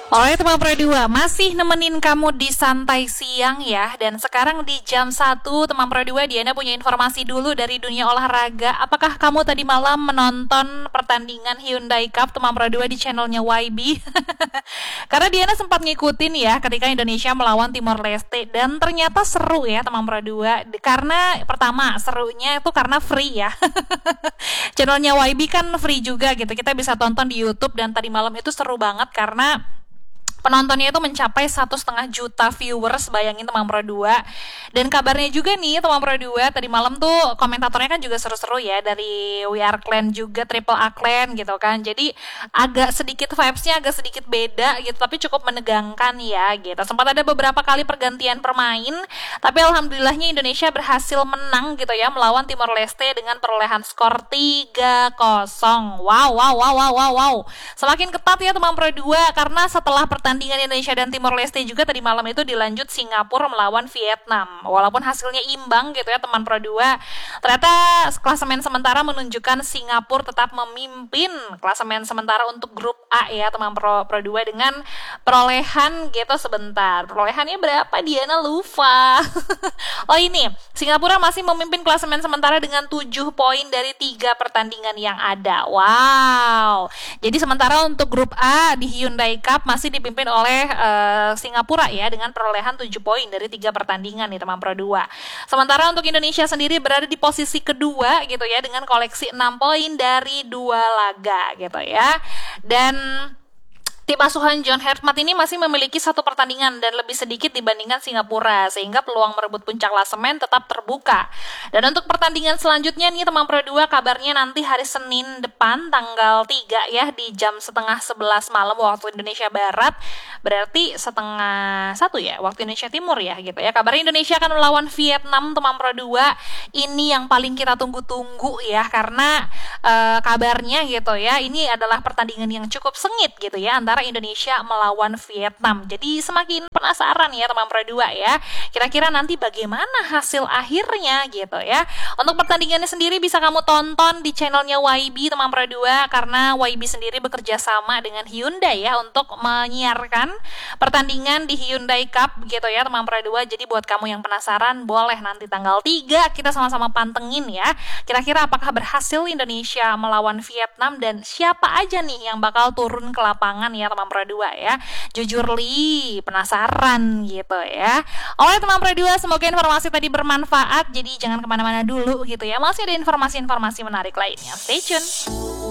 Alright teman Pro 2, masih nemenin kamu di santai siang ya. Dan sekarang di jam 1 teman Pro 2, Diana punya informasi dulu dari dunia olahraga. Apakah kamu tadi malam menonton pertandingan Hyundai Cup teman Pro 2 di channelnya YB? Karena Diana sempat ngikutin ya ketika Indonesia melawan Timor Leste. Dan ternyata seru ya teman Pro 2. Karena pertama serunya itu karena free ya. Channelnya YB kan free juga gitu. Kita bisa tonton di YouTube dan tadi malam itu seru banget karena penontonnya itu mencapai 1,5 juta viewers, bayangin teman Pro 2. Dan kabarnya juga nih teman Pro 2, tadi malam tuh komentatornya kan juga seru-seru ya, dari We Are Clan juga, Triple A Clan gitu kan. Jadi agak sedikit vibes-nya agak sedikit beda gitu, tapi cukup menegangkan ya gitu. Sempat ada beberapa kali pergantian pemain, tapi alhamdulillahnya Indonesia berhasil menang gitu ya, melawan Timor Leste dengan perolehan skor 3-0. Wow. Semakin ketat ya teman Pro 2, karena setelah pertandingan Indonesia dan Timor Leste juga tadi malam itu dilanjut Singapura melawan Vietnam. Walaupun hasilnya imbang gitu ya teman Pro 2, ternyata klasemen sementara menunjukkan Singapura tetap memimpin klasemen sementara untuk grup A ya teman Pro 2 dengan perolehan gitu sebentar. Perolehannya berapa Diana lupa. Oh ini, Singapura masih memimpin klasemen sementara dengan 7 poin dari 3 pertandingan yang ada. Wow. Jadi sementara untuk grup A di Hyundai Cup masih dipimpin oleh Singapura ya dengan perolehan 7 poin dari 3 pertandingan nih teman Pro 2. Sementara untuk Indonesia sendiri berada di posisi kedua gitu ya dengan koleksi 6 poin dari 2 laga gitu ya. Dan tim asuhan John Hartmatt ini masih memiliki 1 pertandingan dan lebih sedikit dibandingkan Singapura, sehingga peluang merebut puncak klasemen tetap terbuka. Dan untuk pertandingan selanjutnya nih teman Pro 2, kabarnya nanti hari Senin depan tanggal 3 ya di jam 10:30 malam waktu Indonesia Barat, berarti 12:30 ya waktu Indonesia Timur ya gitu ya. Kabarnya Indonesia akan melawan Vietnam teman Pro 2. Ini yang paling kita tunggu-tunggu ya, karena kabarnya gitu ya, ini adalah pertandingan yang cukup sengit gitu ya antara Indonesia melawan Vietnam. Jadi semakin penasaran ya teman Pro 2 ya. Kira-kira nanti bagaimana hasil akhirnya gitu ya. Untuk pertandingannya sendiri bisa kamu tonton di channelnya YB teman Pro 2, karena YB sendiri bekerja sama dengan Hyundai ya untuk menyiarkan pertandingan di Hyundai Cup gitu ya teman Pro 2. Jadi buat kamu yang penasaran, boleh nanti tanggal 3 kita sama-sama pantengin ya. Kira-kira apakah berhasil Indonesia melawan Vietnam dan siapa aja nih yang bakal turun ke lapangan ya teman Pro 2 ya. Jujur li penasaran gitu ya. Oke teman Pro 2, semoga informasi tadi bermanfaat. Jadi jangan kemana-mana dulu gitu ya, masih ada informasi-informasi menarik lainnya. Stay tune.